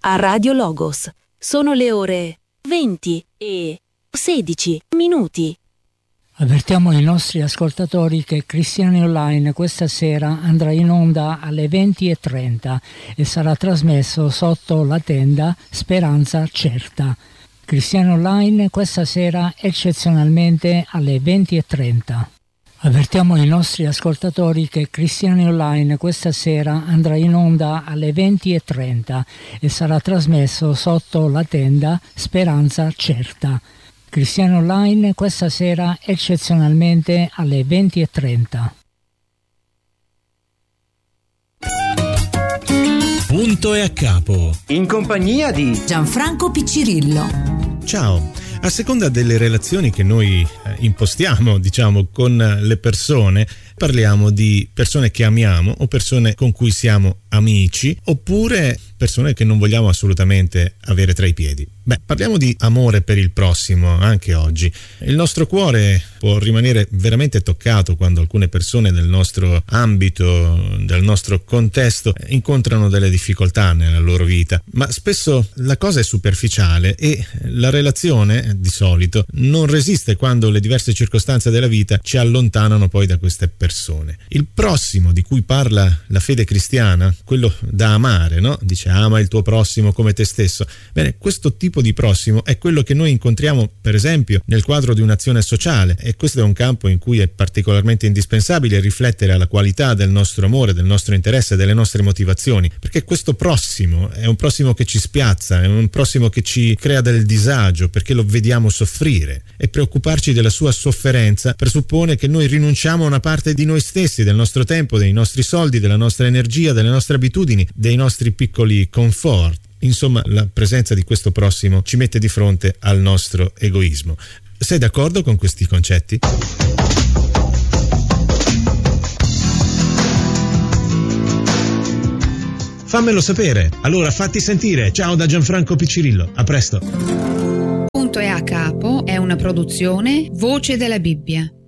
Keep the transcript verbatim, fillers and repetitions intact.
a Radio Logos. Sono le ore venti e sedici minuti. Avvertiamo i nostri ascoltatori che Cristiani Online questa sera andrà in onda alle venti e trenta e sarà trasmesso sotto la tenda Speranza Certa. Cristiani Online questa sera eccezionalmente alle venti e trenta. Avvertiamo i nostri ascoltatori che Cristiani Online questa sera andrà in onda alle venti e trenta e sarà trasmesso sotto la tenda Speranza Certa. Cristiani Online questa sera eccezionalmente alle venti e trenta. Punto e a capo. In compagnia di Gianfranco Piccirillo. Ciao. A seconda delle relazioni che noi eh, impostiamo, diciamo, con le persone, parliamo di persone che amiamo o persone con cui siamo amici, oppure persone che non vogliamo assolutamente avere tra i piedi. Beh, parliamo di amore per il prossimo anche oggi. Il nostro cuore può rimanere veramente toccato quando alcune persone del nostro ambito, del nostro contesto, incontrano delle difficoltà nella loro vita, ma spesso la cosa è superficiale e la relazione di solito non resiste quando le diverse circostanze della vita ci allontanano poi da queste persone. Il prossimo di cui parla la fede cristiana, quello da amare, no? Dice ama il tuo prossimo come te stesso. Bene, questo tipo di prossimo è quello che noi incontriamo per esempio nel quadro di un'azione sociale, e questo è un campo in cui è particolarmente indispensabile riflettere alla qualità del nostro amore, del nostro interesse, delle nostre motivazioni, perché questo prossimo è un prossimo che ci spiazza, è un prossimo che ci crea del disagio perché lo vediamo soffrire, e preoccuparci della sua sofferenza presuppone che noi rinunciamo a una parte di noi stessi, del nostro tempo, dei nostri soldi, della nostra energia, delle nostre abitudini, dei nostri piccoli comfort. Insomma, la presenza di questo prossimo ci mette di fronte al nostro egoismo. Sei d'accordo con questi concetti? Fammelo sapere. Allora fatti sentire. Ciao da Gianfranco Piccirillo. A presto. Punto e a capo è una produzione Voce della Bibbia.